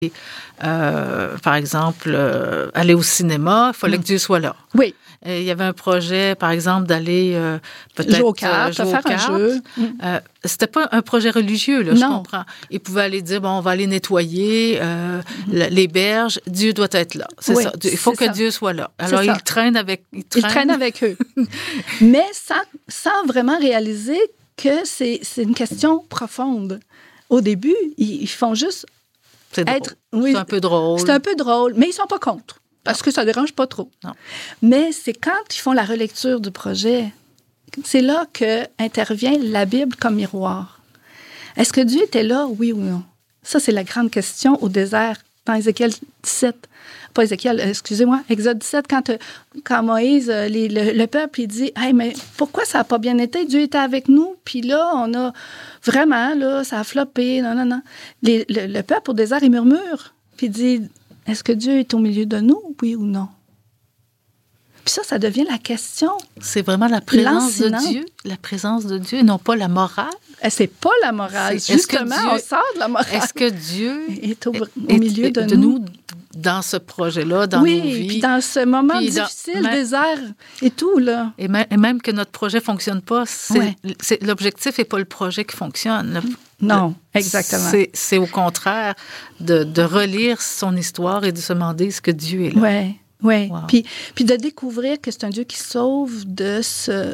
Par exemple, aller au cinéma, il fallait que Dieu soit là. Oui. Il y avait un projet, par exemple, d'aller peut-être jouer aux cartes, faire un jeu. C'était pas un projet religieux, là, je comprends. Il pouvait aller dire, bon, on va aller nettoyer les berges. Dieu doit être là. C'est ça. Il faut que Dieu soit là. Alors, il traîne avec eux. Mais sans vraiment réaliser que c'est une question profonde. Au début, ils font juste être... Oui, c'est un peu drôle. C'est un peu drôle, mais ils sont pas contre. Parce que ça ne dérange pas trop. Non. Mais c'est quand ils font la relecture du projet, c'est là qu'intervient la Bible comme miroir. Est-ce que Dieu était là, oui ou non? Ça, c'est la grande question au désert, dans Ézéchiel 17. Pas Ézéchiel, excusez-moi, Exode 17, quand Moïse, le peuple, il dit « Hey, mais pourquoi ça n'a pas bien été? Dieu était avec nous, puis là, on a vraiment, là, ça a floppé, non. » Le peuple au désert, il murmure, puis il dit « Est-ce que Dieu est au milieu de nous, oui ou non? » Puis ça devient la question. C'est vraiment la présence de Dieu, et non pas la morale. C'est pas la morale. Justement, on sort de la morale. Est-ce que Dieu est au milieu de nous dans ce projet-là, dans nos vies? Oui, puis dans ce moment difficile, désert et tout, là. Et même que notre projet ne fonctionne pas, l'objectif n'est pas le projet qui fonctionne. Non, exactement. C'est au contraire de relire son histoire et de se demander est-ce que Dieu est là. Oui. Wow. Puis de découvrir que c'est un Dieu qui sauve de ce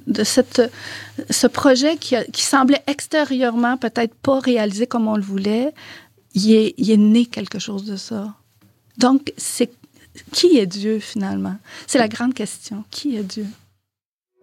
projet qui semblait extérieurement peut-être pas réalisé comme on le voulait. Il est né quelque chose de ça. Donc, qui est Dieu finalement? C'est la grande question. Qui est Dieu?